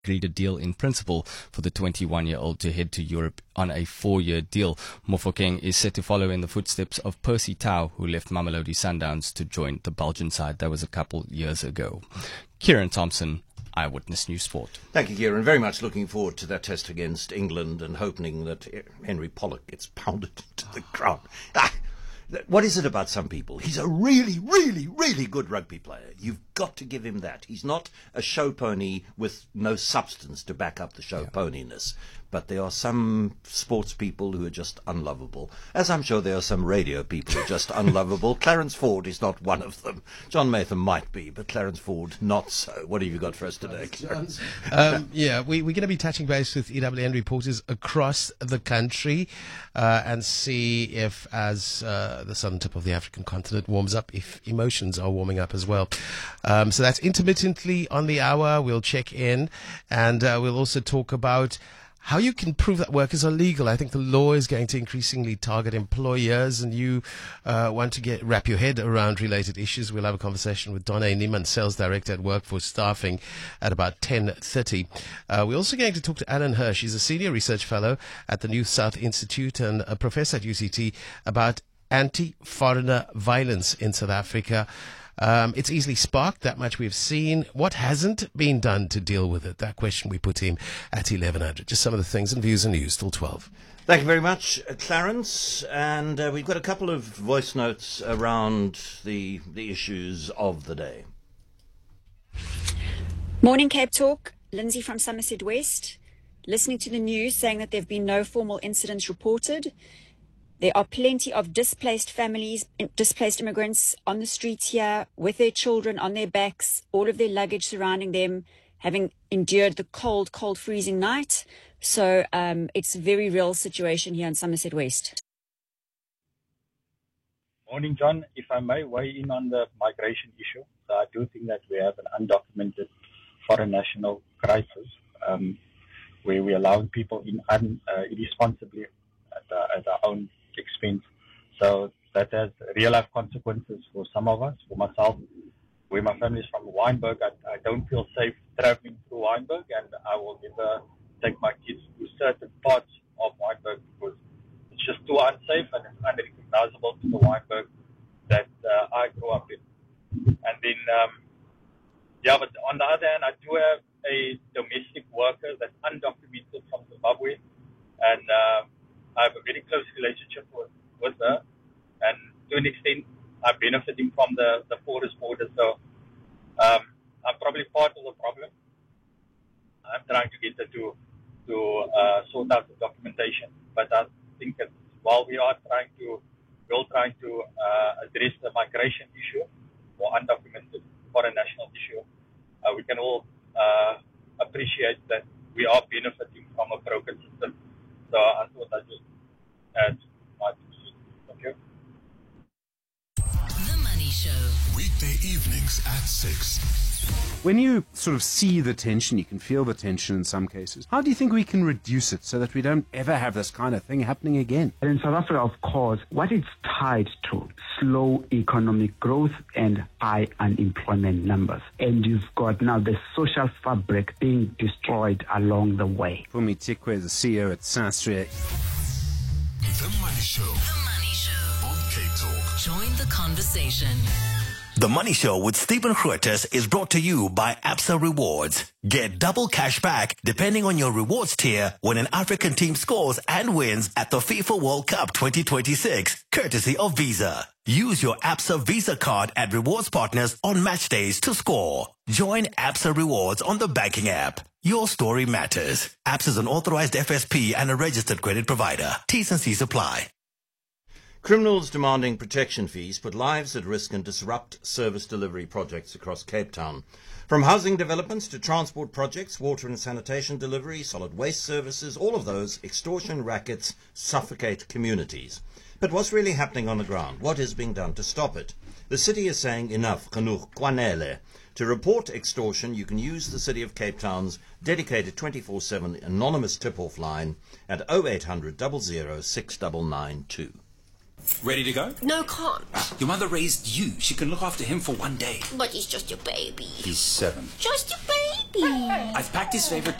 agreed a deal in principle for the 21-year-old to head to Europe on a 4-year deal. Mofokeng is set to follow in the footsteps of Percy Tau, who left Mamelodi Sundowns to join the Belgian side. That was a couple years ago. Kieran Thompson, Eyewitness News Sport. Thank you, Kieran. Very much looking forward to that test against England and hoping that Henry Pollock gets pounded to the ground. What is it about some people? He's a really, really, really good rugby player. You've got to give him that. He's not a show pony with no substance to back up the show poniness. But there are some sports people who are just unlovable, as I'm sure there are some radio people who are just unlovable. Clarence Ford is not one of them. John Maytham might be, but Clarence Ford not so. What have you got for us today, Clarence? We're going to be touching base with EWN reporters across the country and see if, as the southern tip of the African continent warms up, if emotions are warming up as well. So that's intermittently on the hour. We'll check in, and we'll also talk about how you can prove that workers are legal. I think the law is going to increasingly target employers, and you want to wrap your head around related issues. We'll have a conversation with Donna Niemann, Sales Director at Workforce Staffing, at about 10:30. We're also going to talk to Alan Hirsch. He's a Senior Research Fellow at the New South Institute and a Professor at UCT, about anti-foreigner violence in South Africa. It's easily sparked, that much we've seen. What hasn't been done to deal with it? That question we put him at 1100. Just some of the things and views and news till 12. Thank you very much, Clarence. And we've got a couple of voice notes around the issues of the day. Morning, Cape Talk. Lindsay from Somerset West. Listening to the news saying that there have been no formal incidents reported. There are plenty of displaced families, displaced immigrants on the streets here with their children on their backs, all of their luggage surrounding them, having endured the cold, freezing night. So it's a very real situation here in Somerset West. Morning, John. If I may weigh in on the migration issue. So I do think that we have an undocumented foreign national crisis where we're allowing people in irresponsibly at our own expense. So that has real life consequences for some of us. For myself, where my family is from Wynberg, I don't feel safe traveling through Wynberg, and I will never take my kids to certain parts of Wynberg because it's just too unsafe and it's unrecognizable to the Wynberg that I grew up in. And then, but on the other hand, I do have a domestic worker that's undocumented from Zimbabwe, and I have a very close relationship with her, and to an extent, I'm benefiting from the porous border. So I'm probably part of the problem. I'm trying to get her to sort out the documentation, but I think that while we're all trying to address the migration issue or undocumented foreign national issue, we can all appreciate that we are benefiting from a broken system. So I thought I'd just add my 2 cents. Thank you. The Money Show. Weekday evenings at 6. When you sort of see the tension, you can feel the tension in some cases. How do you think we can reduce it so that we don't ever have this kind of thing happening again? In South Africa, of course, what it's tied to, slow economic growth and high unemployment numbers. And you've got now the social fabric being destroyed along the way. Phumi Tikwe, the CEO at Sastria. The Money Show. The Money Show. On Cape Talk. Join the conversation. The Money Show with Stephen Grootes is brought to you by Absa Rewards. Get double cash back depending on your rewards tier when an African team scores and wins at the FIFA World Cup 2026, courtesy of Visa. Use your Absa Visa card at rewards partners on match days to score. Join Absa Rewards on the banking app. Your story matters. Absa is an authorized FSP and a registered credit provider. T's and C's apply. Criminals demanding protection fees put lives at risk and disrupt service delivery projects across Cape Town. From housing developments to transport projects, water and sanitation delivery, solid waste services, all of those extortion rackets suffocate communities. But what's really happening on the ground? What is being done to stop it? The city is saying enough, genoeg, kwanele. To report extortion, you can use the City of Cape Town's dedicated 24/7 anonymous tip-off line at 0800 00 6992. Ready to go? No, can't. Your mother raised you. She can look after him for one day. But he's just your baby. He's 7. Just your baby. I've packed his favorite